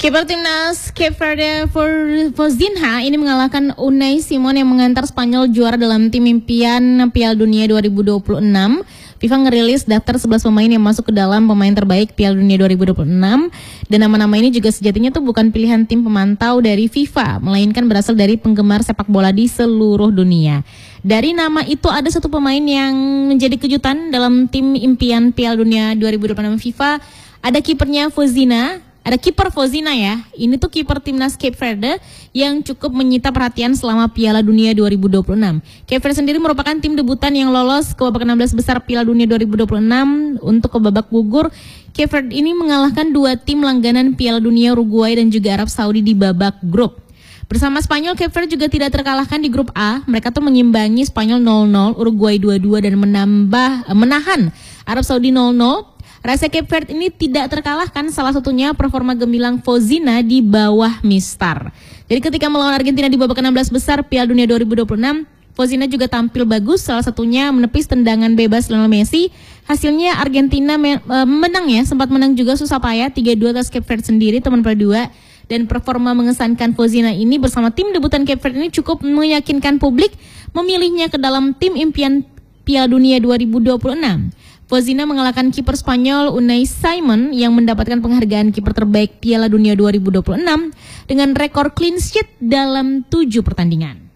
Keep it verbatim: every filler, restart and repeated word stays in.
Kiper timnas Cape Verde Fozinha ini mengalahkan Unai Simon yang mengantar Spanyol juara dalam tim impian Piala Dunia dua ribu dua puluh enam. FIFA ngerilis daftar sebelas pemain yang masuk ke dalam pemain terbaik Piala Dunia dua ribu dua puluh enam. Dan nama-nama ini juga sejatinya tuh bukan pilihan tim pemantau dari FIFA, melainkan berasal dari penggemar sepak bola di seluruh dunia. Dari nama itu ada satu pemain yang menjadi kejutan dalam tim impian Piala Dunia dua ribu dua puluh enam FIFA. Ada kipernya Fozinha. Ada kiper Fozinha ya, ini tuh kiper timnas Cape Verde yang cukup menyita perhatian selama Piala Dunia dua ribu dua puluh enam. Cape Verde sendiri merupakan tim debutan yang lolos ke babak enam belas besar Piala Dunia dua ribu dua puluh enam. Untuk ke babak gugur, Cape Verde ini mengalahkan dua tim langganan Piala Dunia Uruguay dan juga Arab Saudi di babak grup. Bersama Spanyol, Cape Verde juga tidak terkalahkan di grup A. Mereka tuh mengimbangi Spanyol nol nol, Uruguay dua dua dan menambah menahan Arab Saudi nol nol. Rahasia Cape Verde ini tidak terkalahkan, salah satunya performa gemilang Fozinha di bawah mistar. Jadi ketika melawan Argentina di babak enam belas besar Piala Dunia dua ribu dua puluh enam, Fozinha juga tampil bagus, salah satunya menepis tendangan bebas Lionel Messi. Hasilnya Argentina menang ya, sempat menang juga susah payah tiga dua atas Cape Verde sendiri, teman perdua. Dan performa mengesankan Fozinha ini bersama tim debutan Cape Verde ini cukup meyakinkan publik memilihnya ke dalam tim impian Piala Dunia dua ribu dua puluh enam. Fozinha mengalahkan kiper Spanyol Unai Simon yang mendapatkan penghargaan kiper terbaik Piala Dunia dua ribu dua puluh enam dengan rekor clean sheet dalam tujuh pertandingan.